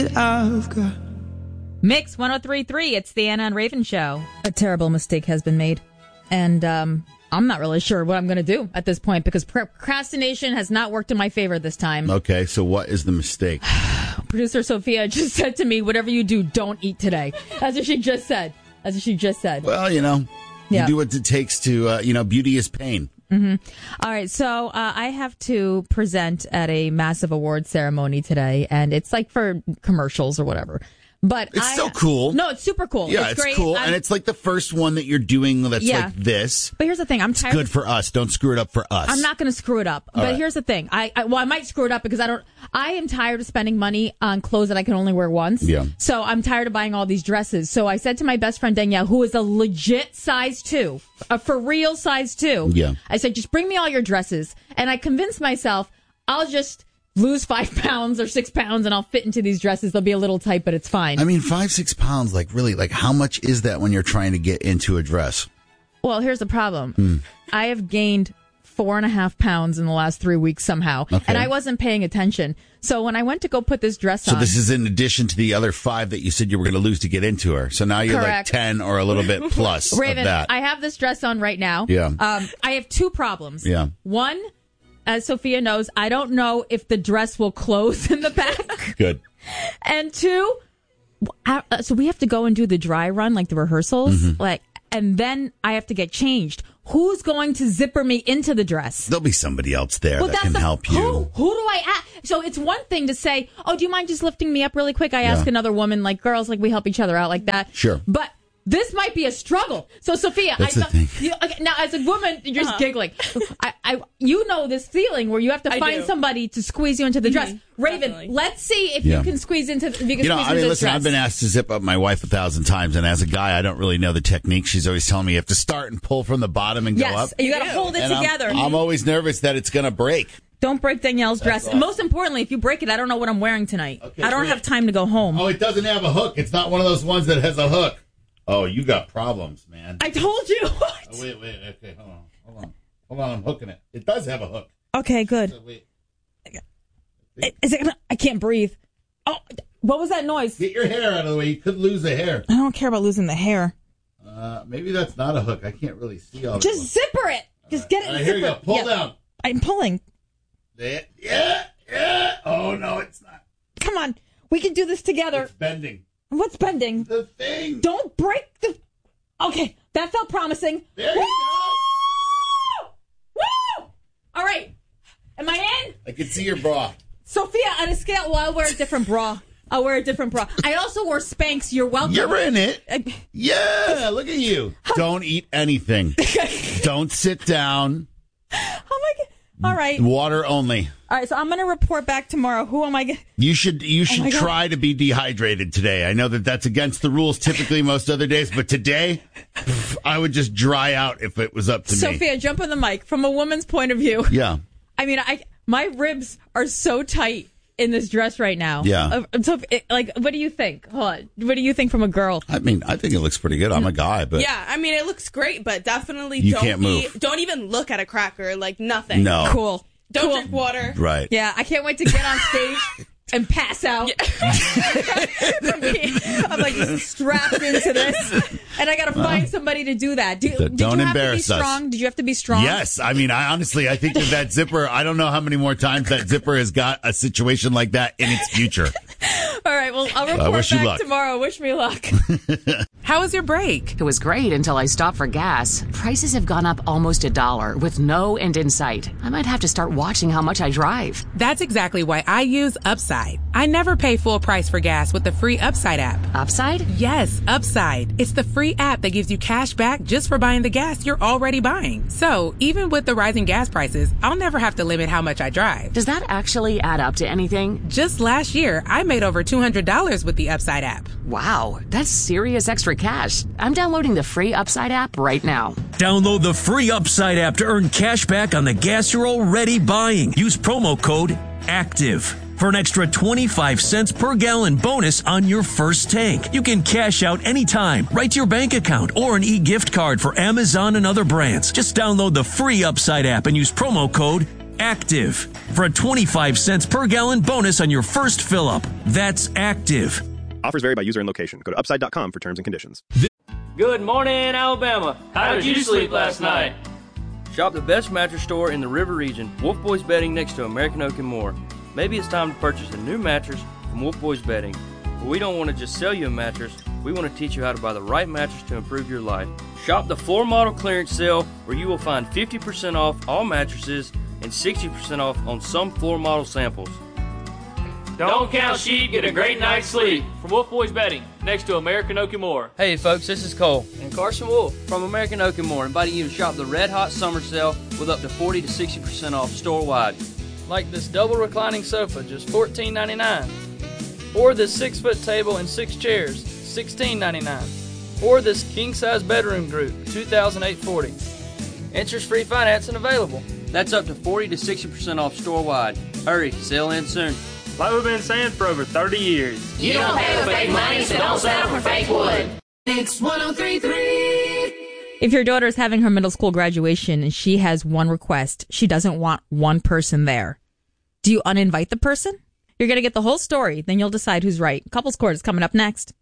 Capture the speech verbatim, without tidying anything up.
I've got. Mix one oh three point three. It's the Anna and Raven Show. A terrible mistake has been made. And um, I'm not really sure what I'm going to do at this point because procrastination has not worked in my favor this time. Okay, so what is the mistake? Producer Sophia just said to me, whatever you do, don't eat today. That's what she just said. That's what she just said. Well, you know, yeah. you do what it takes to, uh, you know, beauty is pain. Mm-hmm. All right, so uh, I have to present at a massive award ceremony today, and it's like for commercials or whatever. But it's I, so cool. No, it's super cool. Yeah, it's, it's great. cool, I'm, and it's like the first one that you're doing that's yeah. like this. But here's the thing: I'm it's tired. Good for us. Don't screw it up for us. I'm not going to screw it up. All but right. here's the thing: I, I well, I might screw it up because I don't. I am tired of spending money on clothes that I can only wear once. Yeah. So I'm tired of buying all these dresses. So I said to my best friend Danielle, who is a legit size two, a for real size two. Yeah. I said, just bring me all your dresses, and I convinced myself I'll just lose five pounds or six pounds and I'll fit into these dresses. They'll be a little tight, but it's fine. I mean, five, six pounds, like really, like how much is that when you're trying to get into a dress? Well, here's the problem. Hmm. I have gained four and a half pounds in the last three weeks somehow, Okay. and I wasn't paying attention. So when I went to go put this dress So on. this is in addition to the other five that you said you were going to lose to get into her. So now you're Correct. like ten or a little bit plus Raven, of that. I have this dress on right now. Yeah. Um, I have two problems. Yeah. One, as Sophia knows, I don't know if the dress will close in the back. Good. And two, I, uh, so we have to go and do the dry run, like the rehearsals, Mm-hmm. like, and then I have to get changed. Who's going to zipper me into the dress? There'll be somebody else there Well, that that's can the- help you. Who, who do I ask? So it's one thing to say, oh, do you mind just lifting me up really quick? I ask Yeah. another woman, like girls, like we help each other out like that. Sure. But this might be a struggle. So, Sophia, That's I the thing. You, okay, now as a woman, you're just giggling. I, I, you know this feeling where you have to I find do. somebody to squeeze you into the dress. Raven, definitely. let's see if Yeah. you can squeeze into. If you can You know, squeeze I mean, into listen, this I've dress. been asked to zip up my wife a thousand times, and as a guy, I don't really know the technique. She's always telling me you have to start and pull from the bottom and Yes, go up. you got to do. hold it And I'm- together. I'm, always nervous that it's going to break. Don't break Danielle's dress. all. And most importantly, if you break it, I don't know what I'm wearing tonight. Okay, I don't great. have time to go home. Oh, it doesn't have a hook. It's not one of those ones that has a hook. Oh, you got problems, man. I told you. Oh, wait, wait, okay, hold on, hold on, hold on. I'm hooking it. It does have a hook. Okay, good. So wait, Is it gonna? I can't breathe. Oh, what was that noise? get your hair out of the way. You could lose the hair. I don't care about losing the hair. Uh, maybe that's not a hook. I can't really see all. Just zipper it. Just get it. All and right, here you zipper go. Pull it. Yeah. down. I'm pulling. There. Yeah, yeah. Oh no, it's not. Come on. We can do this together. It's bending. What's bending? The thing. Don't break the. Okay, that felt promising. There you Woo! Woo! All right. Am I in? go. I can see your bra. Sophia, on a scale, well, I'll wear a different bra. I'll wear a different bra. I also wore Spanx. You're welcome. You're in it. Uh, Yeah, look at you. Don't eat anything. Don't sit down. oh my god. All right. Water only. All right, so I'm going to report back tomorrow. Who am I going to... You should you should Oh my God. try to be dehydrated today. I know that that's against the rules typically most other days, but today pff, I would just dry out if it was up to me. Sophia, jump on the mic. From a woman's point of view, Yeah. I mean, I my ribs are so tight in this dress right now. Yeah. Uh, so, it, like, what do you think? Hold on. What do you think from a girl? I mean, I think it looks pretty good. I'm a guy, but Yeah, I mean, it looks great, but definitely You don't can't move. eat- don't even look at a cracker, like nothing. no. Cool. Don't Cool. drink water. Right. Yeah, I can't wait to get on stage and pass out. I'm like strapped into this, and I got to find somebody to do that. Do, did Don't you have embarrass to be us. strong? Did you have to be strong? Yes, I mean, I honestly, I think that that zipper. I don't know how many more times that zipper has got a situation like that in its future. All right. Well, I'll report wish you back luck. tomorrow. Wish me luck. How was your break? It was great until I stopped for gas. Prices have gone up almost a dollar with no end in sight. I might have to start watching how much I drive. That's exactly why I use Upside. I never pay full price for gas with the free Upside app. Upside? Yes, Upside. It's the free app that gives you cash back just for buying the gas you're already buying. So, even with the rising gas prices, I'll never have to limit how much I drive. Does that actually add up to anything? Just last year, I made over two hundred dollars with the Upside app. Wow, that's serious extra cash. I'm downloading the free Upside app right now. Download the free Upside app to earn cash back on the gas you're already buying. Use promo code ACTIVE for an extra twenty-five cents per gallon bonus on your first tank. You can cash out anytime, right to your bank account, or an e-gift card for Amazon and other brands. Just download the free Upside app and use promo code ACTIVE, for a twenty-five cents per gallon bonus on your first fill-up. That's ACTIVE. Offers vary by user and location. Go to upside dot com for terms and conditions. Good morning, Alabama. How did you sleep last night? Shop the best mattress store in the River Region, Wolf Boys Bedding, next to American Oak and More. Maybe it's time to purchase a new mattress from Wolf Boys Bedding. But we don't want to just sell you a mattress. We want to teach you how to buy the right mattress to improve your life. Shop the floor model clearance sale, where you will find fifty percent off all mattresses and sixty percent off on some floor model samples. Don't count sheep, get a great night's sleep. From Wolf Boys Bedding, next to American Oak and More. Hey folks, this is Cole and Carson Wolf from American Oak and More, inviting you to shop the Red Hot Summer Sale with up to forty to sixty percent off store-wide. Like this double reclining sofa, just fourteen ninety-nine. Or this six-foot table and six chairs, sixteen ninety-nine. Or this king-size bedroom group, two thousand eight hundred forty dollars. Interest-free financing available. That's up to forty to sixty percent off store-wide. Hurry, sale ends soon. Like we've been saying for over thirty years. You don't pay with fake money, so don't settle for fake wood. It's one oh three point three. If your daughter is having her middle school graduation and she has one request, she doesn't want one person there, do you uninvite the person? You're going to get the whole story, then you'll decide who's right. Couples Court is coming up next.